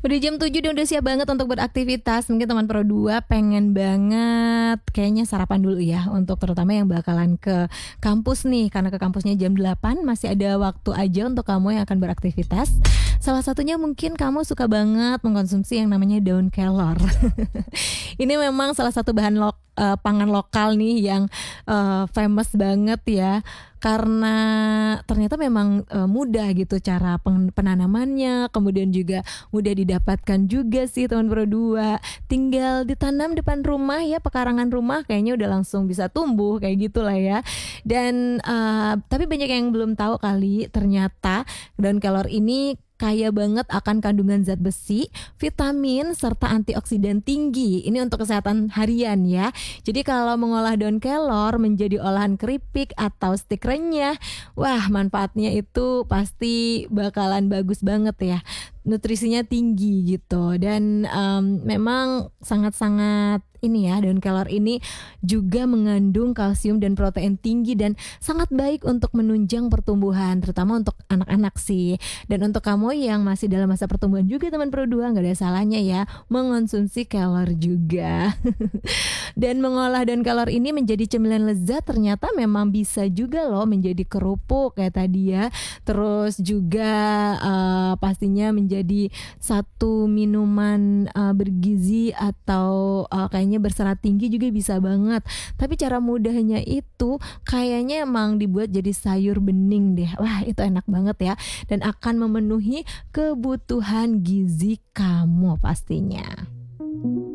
Udah jam 7 dan udah siap banget untuk beraktivitas. Mungkin teman Pro 2 pengen banget kayaknya sarapan dulu ya, untuk terutama yang bakalan ke kampus nih. Karena ke kampusnya jam 8, masih ada waktu aja untuk kamu yang akan beraktivitas. Salah satunya mungkin kamu suka banget mengkonsumsi yang namanya daun kelor. Ini memang salah satu pangan lokal nih yang famous banget ya, karena ternyata memang mudah gitu cara penanamannya, kemudian juga mudah didapatkan juga sih teman Pro 2. Tinggal ditanam depan rumah ya, pekarangan rumah kayaknya udah langsung bisa tumbuh kayak gitulah ya. Dan tapi banyak yang belum tahu kali, ternyata daun kelor ini kaya banget akan kandungan zat besi, vitamin, serta antioksidan tinggi. Ini untuk kesehatan harian ya. Jadi kalau mengolah daun kelor menjadi olahan keripik atau stik renyah, wah manfaatnya itu pasti bakalan bagus banget ya. Nutrisinya tinggi gitu. Dan memang sangat-sangat ini ya, daun kelor ini juga mengandung kalsium dan protein tinggi dan sangat baik untuk menunjang pertumbuhan, terutama untuk anak-anak sih. Dan untuk kamu yang masih dalam masa pertumbuhan juga teman Pro 2, gak ada salahnya ya mengonsumsi kelor juga. Dan mengolah daun kelor ini menjadi cemilan lezat ternyata memang bisa juga loh menjadi kerupuk kayak tadi ya. Terus juga pastinya menjadi satu minuman bergizi atau kayaknya berserat tinggi juga bisa banget. Tapi cara mudahnya itu kayaknya emang dibuat jadi sayur bening deh. Wah, itu enak banget ya, dan akan memenuhi kebutuhan gizi kamu pastinya.